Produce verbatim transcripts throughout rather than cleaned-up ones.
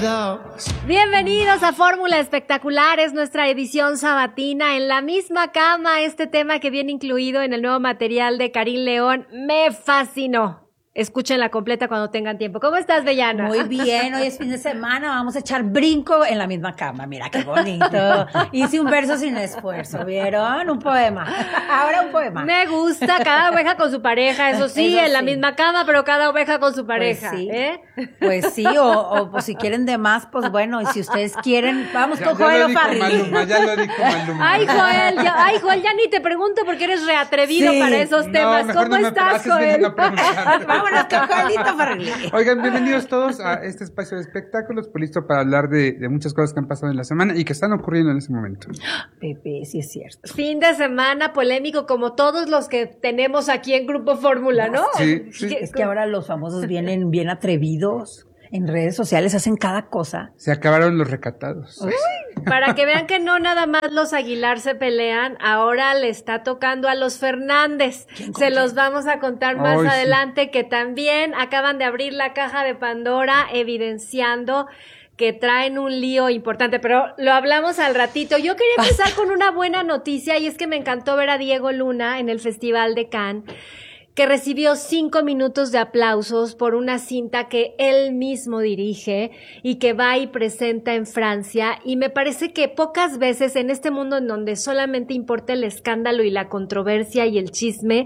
Bienvenidos a Fórmula Espectacular, es nuestra edición sabatina en la misma cama. Este tema que viene incluido en el nuevo material de Karim León me fascinó. Escúchenla completa cuando tengan tiempo. ¿Cómo estás, Bellana? Muy bien, hoy es fin de semana, vamos a echar brinco en la misma cama. Mira qué bonito. Hice un verso sin esfuerzo, ¿vieron? Un poema. Ahora un poema. Me gusta, cada oveja con su pareja, eso sí, eso en sí. La misma cama, pero cada oveja con su pareja. Pues sí, ¿eh? Pues sí o, o pues si quieren de más, pues bueno, y si ustedes quieren, vamos ya, con ya Joel lo dijo Farril. Maluma, ya lo dijo Maluma. Ay, Joel, ya, ay, Joel, ya ni te pregunto porque eres reatrevido Sí. para esos temas. No, ¿Cómo no me estás, haces bien Joel? una pregunta. Vámonos con Joelito Farril. Oigan, bienvenidos todos a este espacio de espectáculos, pues listo para hablar de, de muchas cosas que han pasado en la semana y que están ocurriendo en ese momento. Pepe, sí es cierto. Fin de semana polémico como todos los que tenemos aquí en Grupo Fórmula, ¿no? Sí, sí. Es que ahora los famosos vienen bien atrevidos. En redes sociales hacen cada cosa. Se acabaron los recatados. Uy, para que vean que no nada más los Aguilar se pelean, ahora le está tocando a los Fernández. Se los vamos a contar más Ay, adelante, sí. Que también acaban de abrir la caja de Pandora, evidenciando que traen un lío importante, pero lo hablamos al ratito. Yo quería empezar con una buena noticia, y es que me encantó ver a Diego Luna en el Festival de Cannes, que recibió cinco minutos de aplausos por una cinta que él mismo dirige y que va y presenta en Francia, y me parece que pocas veces en este mundo en donde solamente importa el escándalo y la controversia y el chisme,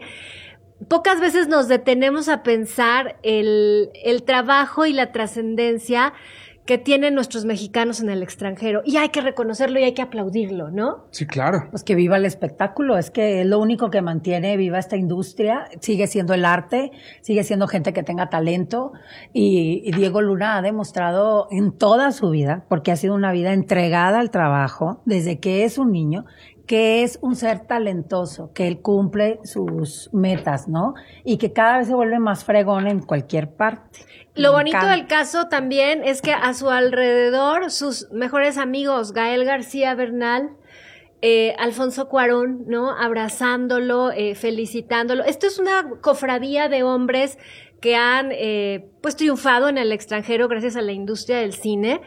pocas veces nos detenemos a pensar el, el trabajo y la trascendencia que tienen nuestros mexicanos en el extranjero, y hay que reconocerlo y hay que aplaudirlo, ¿no? Sí, claro. Pues que viva el espectáculo, es que es lo único que mantiene viva esta industria, sigue siendo el arte, sigue siendo gente que tenga talento, y, y Diego Luna ha demostrado en toda su vida, porque ha sido una vida entregada al trabajo, desde que es un niño, que es un ser talentoso, que él cumple sus metas, ¿no? Y que cada vez se vuelve más fregón en cualquier parte. Lo bonito del caso también es que a su alrededor, sus mejores amigos, Gael García Bernal, eh, Alfonso Cuarón, ¿no? Abrazándolo, eh, felicitándolo. Esto es una cofradía de hombres que han, eh, pues triunfado en el extranjero gracias a la industria del cine.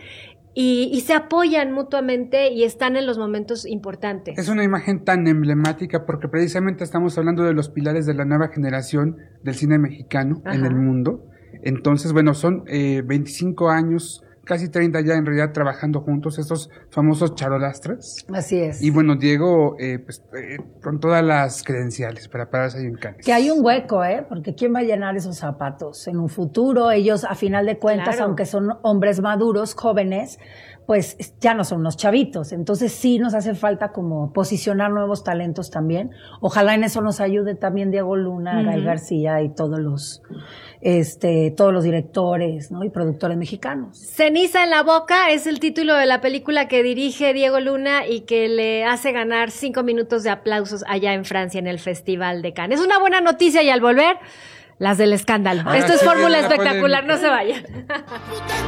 Y, y se apoyan mutuamente y están en los momentos importantes. Es una imagen tan emblemática porque precisamente estamos hablando de los pilares de la nueva generación del cine mexicano. Ajá. En el mundo. Entonces, bueno, son eh, veinticinco años, casi treinta ya en realidad trabajando juntos, estos famosos charolastras. Así es. Y bueno, Diego, eh, pues, eh, con todas las credenciales para pararse ahí en Cannes. Que hay un hueco, ¿eh? Porque ¿quién va a llenar esos zapatos? En un futuro, ellos, a final de cuentas, claro, aunque son hombres maduros, jóvenes, pues ya no son unos chavitos. Entonces sí nos hace falta como posicionar nuevos talentos también. Ojalá en eso nos ayude también Diego Luna, uh-huh. Gael García y todos los, este, todos los directores, ¿no? Y productores mexicanos. Ceniza en la boca es el título de la película que dirige Diego Luna y que le hace ganar cinco minutos de aplausos allá en Francia en el Festival de Cannes. Es una buena noticia, y al volver, las del escándalo. Ahora Esto es sí, Fórmula la Espectacular, polémica. No se vayan.